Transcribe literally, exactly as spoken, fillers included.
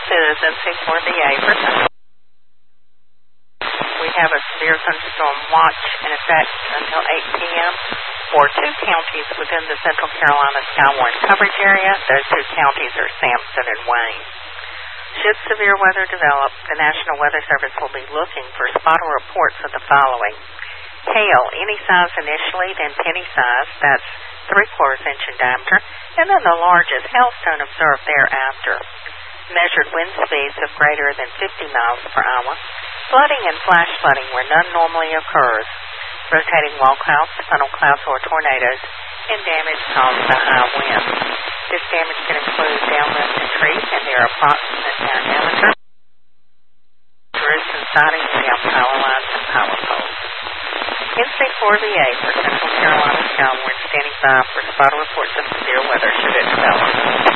is N C four V A for Central. We have a severe thunderstorm watch in effect until eight p m for two counties within the Central Carolina Skywarn coverage area. Those two counties are Sampson and Wayne. Should severe weather develop, the National Weather Service will be looking for spotter reports of the following. Hail, any size initially, then penny size, that's three-quarters inch in diameter, and then the largest hailstone observed thereafter. Measured wind speeds of greater than fifty miles per hour. Flooding and flash flooding where none normally occurs. Rotating wall clouds, funnel clouds, or tornadoes, and damage caused by high winds. This damage can include downlifted trees and their approximate diameter, roofs and sidings, down power lines, and power poles. N C four V A for Central Carolina Skywarn standing by for spotter reports of severe weather should it develop.